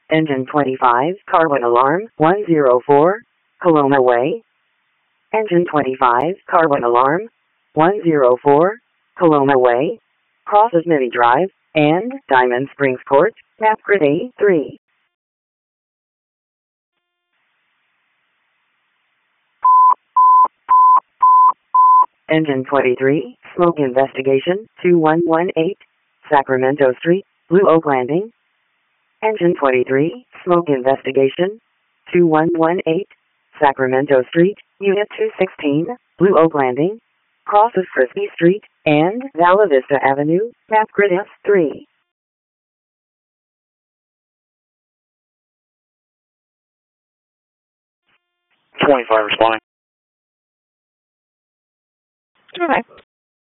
Engine 25, Carwin Alarm 104, Coloma Way. Engine 25, Carwin Alarm 104, Coloma Way. Crosses Mini Drive and Diamond Springs Court, map grid A3. Engine 23, Smoke Investigation 2118, Sacramento Street, Blue Oak Landing. Engine 23, Smoke Investigation 2118, Sacramento Street, Unit 216, Blue Oak Landing. Crosses Frisbee Street and Vala Vista Avenue, map grid S3. 25 responding. Okay.